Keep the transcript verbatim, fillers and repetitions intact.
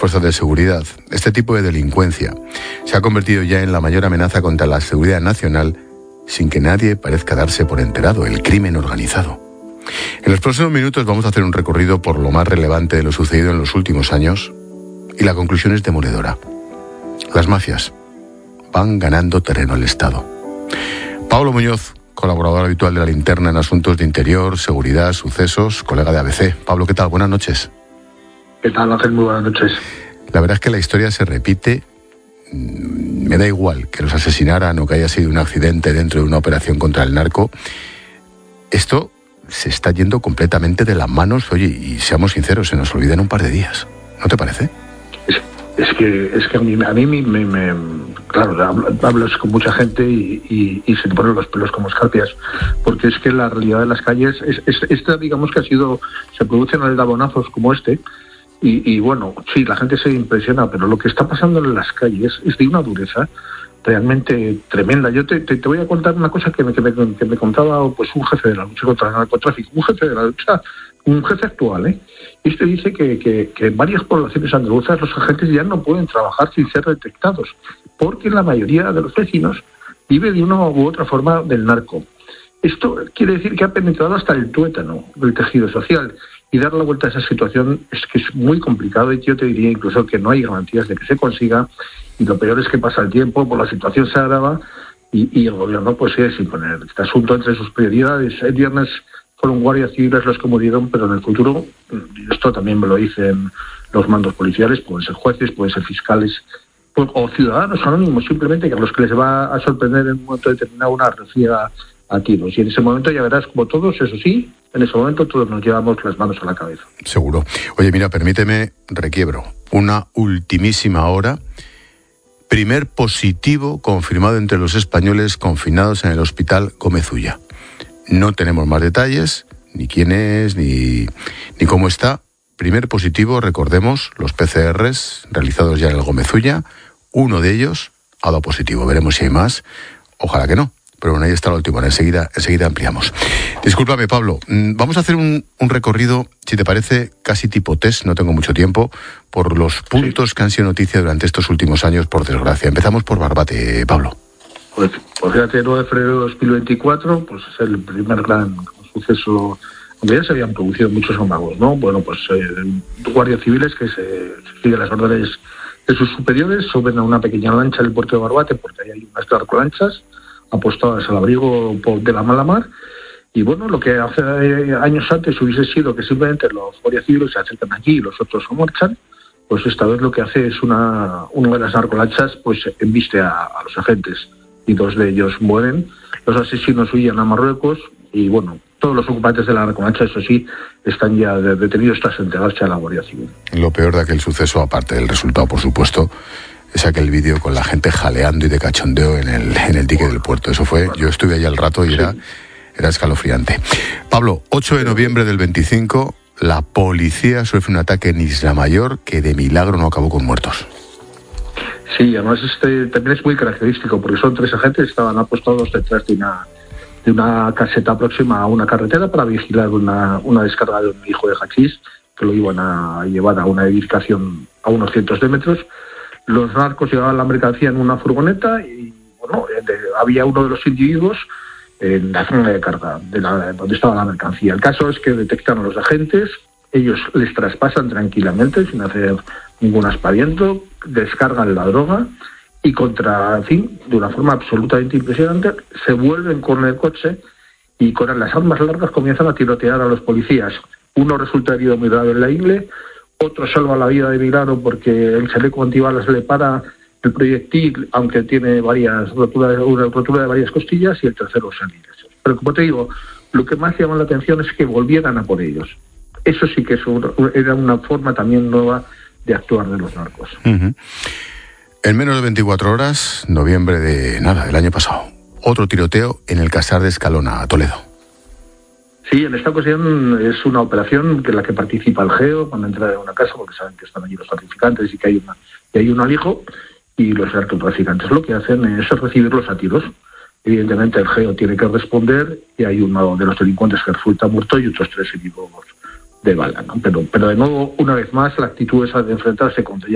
fuerzas de seguridad. Este tipo de delincuencia se ha convertido ya en la mayor amenaza contra la seguridad nacional sin que nadie parezca darse por enterado, el crimen organizado. En los próximos minutos vamos a hacer un recorrido por lo más relevante de lo sucedido en los últimos años y la conclusión es demoledora. Las mafias van ganando terreno al Estado. Pablo Muñoz, colaborador habitual de La Linterna en asuntos de interior, seguridad, sucesos, colega de A B C. Pablo, ¿qué tal? Buenas noches. ¿Qué tal, Ángel? Muy buenas noches. La verdad es que la historia se repite. Me da igual que los asesinaran o que haya sido un accidente dentro de una operación contra el narco. Esto se está yendo completamente de las manos. Oye, y seamos sinceros, se nos olvida en un par de días. ¿No te parece? Es, es que es que a mí, a mí me, me claro, hablas con mucha gente y, y, y se te ponen los pelos como escarpias, porque es que la realidad de las calles es, es esta, digamos que ha sido, se producen aldabonazos como este. Y, y bueno, sí, la gente se impresiona, pero lo que está pasando en las calles es de una dureza realmente tremenda. Yo te, te, te voy a contar una cosa que me, que me, que me contaba pues un jefe de la lucha contra el narcotráfico, un jefe de la lucha, un jefe actual, ¿eh? Y este dice que, que, que en varias poblaciones andaluzas los agentes ya no pueden trabajar sin ser detectados, porque la mayoría de los vecinos vive de una u otra forma del narco. Esto quiere decir que ha penetrado hasta el tuétano del tejido social. Y dar la vuelta a esa situación es que es muy complicado y yo te diría incluso que no hay garantías de que se consiga, y lo peor es que pasa el tiempo, pues la situación se agrava y, y el gobierno pues sigue sin poner este asunto entre sus prioridades. El viernes fueron guardias civiles los que murieron, pero en el futuro, esto también me lo dicen los mandos policiales, pueden ser jueces, pueden ser fiscales pues, o ciudadanos anónimos, simplemente que a los que les va a sorprender en un momento determinado una refriega a tiros. Y en ese momento ya verás como todos, eso sí, en ese momento todos nos llevamos las manos a la cabeza. Seguro. Oye, mira, permíteme, requiebro, una ultimísima hora. Primer positivo confirmado entre los españoles confinados en el hospital Gómez Ulla. No tenemos más detalles, ni quién es, ni, ni cómo está. Primer positivo, recordemos, los P C Rs realizados ya en el Gómez Ulla. Uno de ellos ha dado positivo. Veremos si hay más. Ojalá que no. Pero bueno, ahí está la última, enseguida, enseguida ampliamos. Discúlpame, Pablo, vamos a hacer un, un recorrido, si te parece, casi tipo test, no tengo mucho tiempo, por los puntos sí. que han sido noticia durante estos últimos años, por desgracia. Empezamos por Barbate, Pablo. Pues, pues fíjate, el nueve de febrero de dos mil veinticuatro, pues es el primer gran suceso, aunque ya se habían producido muchos amagos, ¿no? Bueno, pues eh, guardias civiles que se siguen las órdenes de sus superiores, suben a una pequeña lancha en el puerto de Barbate, porque ahí hay unas lanchas apostadas al abrigo de la mala mar, y bueno, lo que hace años antes hubiese sido que simplemente los guardias civiles se acercan aquí y los otros se marchan, pues esta vez lo que hace es una, una de las narcolanchas pues embiste a, a los agentes, y dos de ellos mueren, los asesinos huyen a Marruecos, y bueno, todos los ocupantes de la narcolancha, eso sí, están ya detenidos tras entregarse a la Guardia Civil. Lo peor de aquel suceso, aparte del resultado, por supuesto, es aquel vídeo con la gente jaleando y de cachondeo en el, en el dique del puerto. Eso fue, yo estuve allí al rato y era, era escalofriante. Pablo, ocho de noviembre del veinticinco, la policía sufre un ataque en Isla Mayor que de milagro no acabó con muertos. Sí, además este también es muy característico porque son tres agentes que estaban apostados detrás de una, de una caseta próxima a una carretera para vigilar una, una descarga de un hijo de hachís que lo iban a llevar a una edificación a unos cientos de metros. Los narcos llevaban la mercancía en una furgoneta y, bueno, de, había uno de los individuos en la zona de carga, de la, donde estaba la mercancía. El caso es que detectan a los agentes, ellos les traspasan tranquilamente, sin hacer ningún aspaviento, descargan la droga y contra, en fin, de una forma absolutamente impresionante, se vuelven con el coche y con las armas largas comienzan a tirotear a los policías. Uno resulta herido muy grave en la ingle, otro salva la vida de milagro porque el chaleco antibalas le para el proyectil, aunque tiene varias roturas, una rotura de varias costillas, y el tercero sale ileso. Pero como te digo, lo que más llama la atención es que volvieran a por ellos. Eso sí que es un, era una forma también nueva de actuar de los narcos. Uh-huh. En menos de veinticuatro horas, noviembre de nada, del año pasado, otro tiroteo en el Casar de Escalona, Toledo. Sí, en esta ocasión es una operación en la que participa el GEO cuando entra en una casa, porque saben que están allí los traficantes y que hay, una, que hay un alijo, y los narcotraficantes lo que hacen es recibirlos a tiros. Evidentemente el GEO tiene que responder y hay uno de los delincuentes que resulta muerto y otros tres heridos de bala, ¿no? Pero, pero de nuevo, una vez más, la actitud esa de enfrentarse contra